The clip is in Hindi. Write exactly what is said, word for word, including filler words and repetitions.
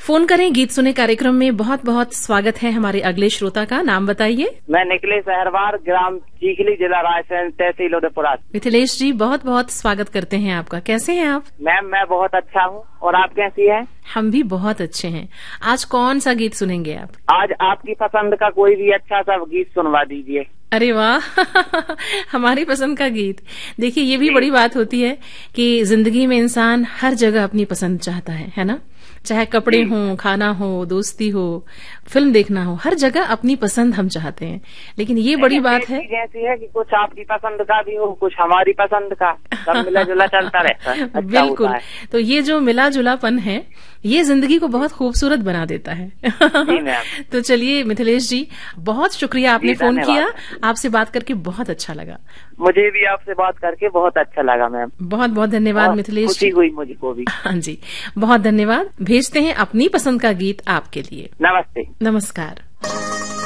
फोन करें गीत सुने कार्यक्रम में बहुत बहुत स्वागत है हमारे अगले श्रोता का। नाम बताइए। मैं निकले सहरवार, ग्राम चीखली, जिला रायसेन, तहसील उदयपुर। मिथिलेश जी बहुत बहुत स्वागत करते हैं आपका। कैसे हैं आप? मैम मैं बहुत अच्छा हूँ, और आप कैसी हैं? हम भी बहुत अच्छे हैं। आज कौन सा गीत सुनेंगे आप? आज आपकी पसंद का कोई भी अच्छा सा गीत सुनवा दीजिए। अरे वाह हमारी पसंद का गीत। देखिए ये भी बड़ी बात होती है कि जिंदगी में इंसान हर जगह अपनी पसंद चाहता है, है ना? चाहे कपड़े हो, खाना हो, दोस्ती हो, फिल्म देखना हो, हर जगह अपनी पसंद हम चाहते हैं। लेकिन ये बड़ी बात है जैसी है कि कुछ आपकी पसंद का भी हो, कुछ हमारी पसंद का, सब मिला जुला चलता रहता है। अच्छा बिल्कुल है। तो ये जो मिला जुलापन है ये जिंदगी को बहुत खूबसूरत बना देता है जी मैम। तो चलिए मिथिलेश जी बहुत शुक्रिया आपने फोन किया। आपसे बात करके बहुत अच्छा लगा। मुझे भी आपसे बात करके बहुत अच्छा लगा मैम। बहुत बहुत धन्यवाद मिथिलेश जी। खुशी हुई मुझको भी। हाँ जी बहुत धन्यवाद। भेजते हैं अपनी पसंद का गीत आपके लिए। नमस्ते। नमस्कार।